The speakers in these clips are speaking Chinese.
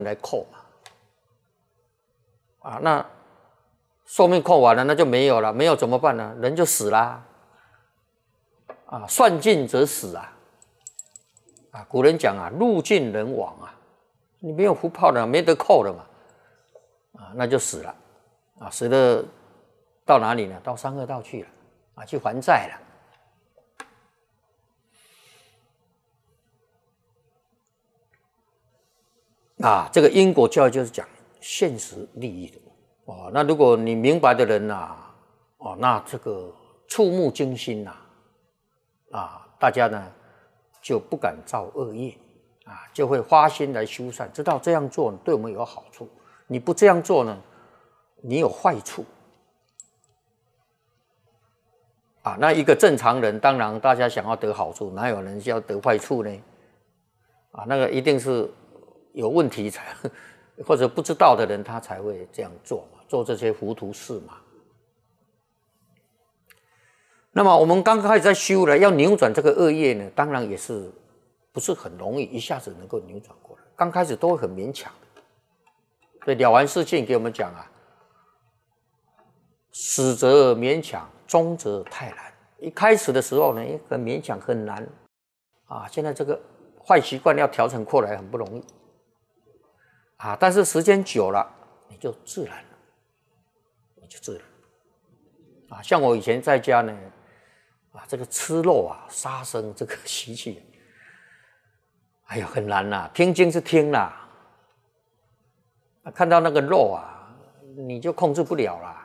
来扣嘛。啊，那寿命扣完了，那就没有了，没有怎么办呢？人就死啦。啊，算尽则死啊。啊，古人讲啊，路尽人亡啊，你没有福报了，没得扣了嘛。啊，那就死了。啊，死了到哪里呢？到三恶道去了。啊，去还债了。啊，这个因果教育就是讲现实利益的哦。那如果你明白的人呐，哦，那这个触目惊心呐，啊，大家呢就不敢造恶业啊，就会花心来修善，知道这样做对我们有好处。你不这样做呢，你有坏处啊。那一个正常人，当然大家想要得好处，哪有人要得坏处呢？啊，那个一定是有问题才或者不知道的人，他才会这样做嘛，做这些糊涂事嘛。那么我们刚开始在修了，要扭转这个恶业呢，当然也是不是很容易，一下子能够扭转过来。刚开始都会很勉强的。所以了完世信给我们讲啊，始则勉强，终则太难。一开始的时候呢，很勉强，很难啊。现在这个坏习惯要调整过来很不容易啊，但是时间久了，你就自然了，你就自然啊。像我以前在家呢，啊，这个吃肉啊、杀生这个习气，哎呀，很难呐。听经是听啦，看到那个肉啊，你就控制不了啦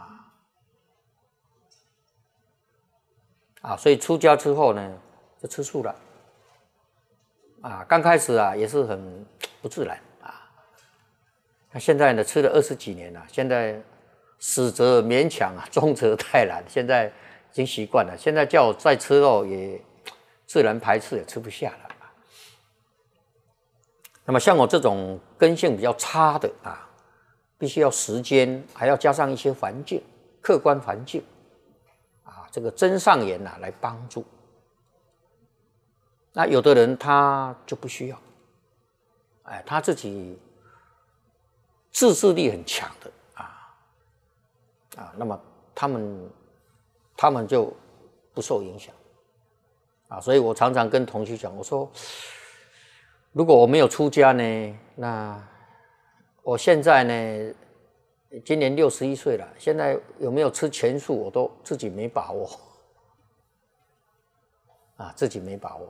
啊。所以出家之后呢，就吃素了啊。刚开始啊，也是很不自然啊。那现在呢，吃了20几年了，现在始则勉强啊，终则太难。现在已经习惯了，现在叫我再吃肉也自然排斥，也吃不下了。那么像我这种根性比较差的啊，必须要时间，还要加上一些环境，客观环境啊，这个真上缘呐来帮助。那有的人他就不需要，哎，他自己自制力很强的啊，那么他们就不受影响啊。所以我常常跟同学讲，我说，如果我没有出家呢，那我现在呢，今年61岁了，现在有没有吃全素，我都自己没把握啊，自己没把握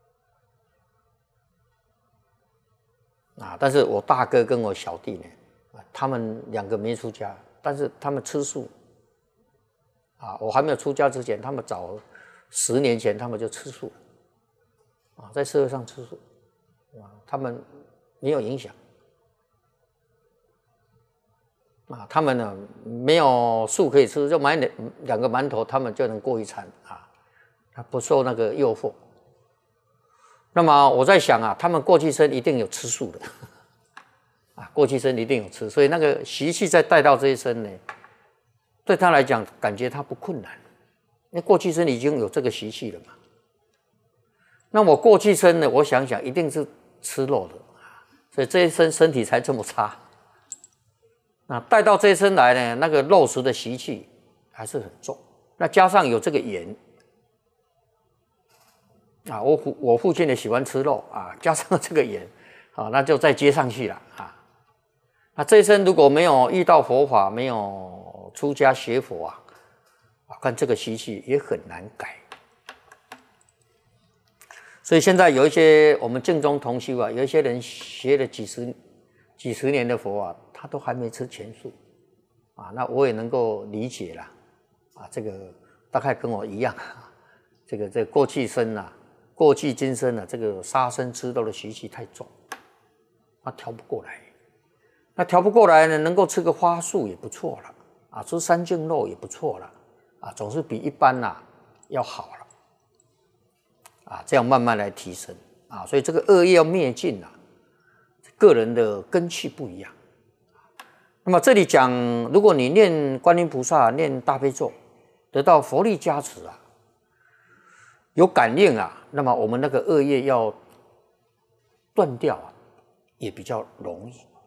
啊。但是我大哥跟我小弟呢，他们2个没出家，但是他们吃素啊。我还没有出家之前，他们早10年前他们就吃素了啊，在社会上吃素啊，他们没有影响啊。他们呢没有素可以吃，就买2个馒头，他们就能过一餐啊，他不受那个诱惑。那么我在想啊，他们过去生一定有吃素的啊，过去生一定有吃，所以那个习气再带到这一生呢，对他来讲感觉他不困难，因为过去生已经有这个习气了嘛。那我过去生呢，我想想一定是吃肉的，所以这一生身体才这么差。那带到这一生来呢，那个肉食的习气还是很重，那加上有这个缘啊，我父亲也喜欢吃肉啊，加上这个缘啊，那就再接上去了啊。那这一生如果没有遇到佛法，没有出家学佛啊，看这个习气也很难改。所以现在有一些我们净宗同修啊，有一些人学了几十年的佛啊，他都还没吃全素啊。那我也能够理解了啊，这个大概跟我一样，这个过去生啊，过去今生啊，这个杀生吃肉的习气太重，他调不过来。那调不过来呢，能够吃个花素也不错了啊，吃三净肉也不错了啊，总是比一般要好了。啊，这样慢慢来提升啊，所以这个恶业要灭尽啊，个人的根气不一样。那么这里讲，如果你念观音菩萨、念大悲咒，得到佛力加持啊，有感应啊，那么我们那个恶业要断掉啊， 也比较容易。